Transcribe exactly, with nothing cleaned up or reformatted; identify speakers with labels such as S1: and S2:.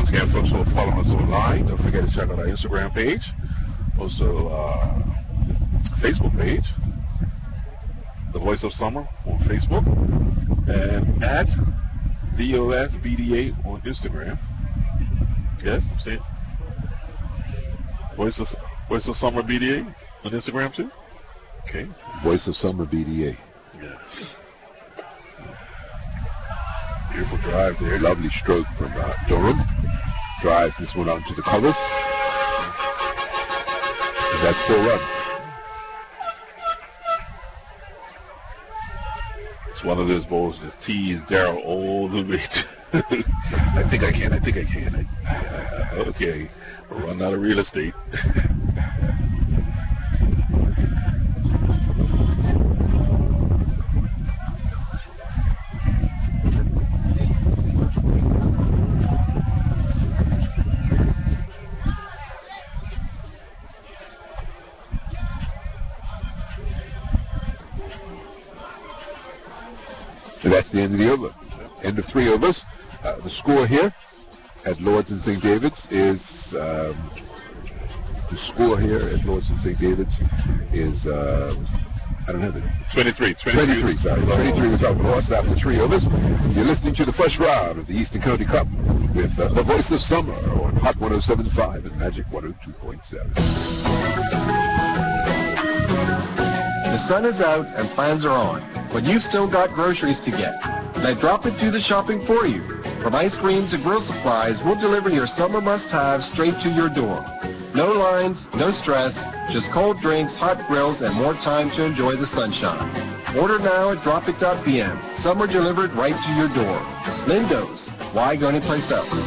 S1: once again, folks, will follow us online. Don't forget to check out our Instagram page, also uh, Facebook page, The Voice of Summer on Facebook, and at D O S B D A on Instagram. Yes, I'm saying Voice of, Voice of Summer B D A on Instagram too. Okay.
S2: Voice of Summer B D A.
S1: Yeah. Beautiful drive there.
S2: Lovely stroke from uh, Durham. Drives this one onto the cover. And that's four runs.
S1: It's one of those balls that teased Darryl all the way to I think I can, I think I can. I, uh, okay. We're running out of real estate.
S2: So that's the end of the over. End of three overs. Uh, the score here at Lords and Saint David's is um, the score here at Lords and Saint David's is uh, I don't have it.
S1: twenty-three.
S2: twenty-three. Sorry, twenty-three was lost after three overs. You're listening to the first round of the Eastern County Cup with uh, the Voice of Summer on Hot one oh seven point five and Magic one oh two point seven.
S3: The sun is out and plans are on, but you've still got groceries to get. Let Drop It do the shopping for you. From ice cream to grill supplies, we'll deliver your summer must-haves straight to your door. No lines, no stress, just cold drinks, hot grills, and more time to enjoy the sunshine. Order now at drop it dot p m. Summer delivered right to your door. Lindo's. Why go anyplace else?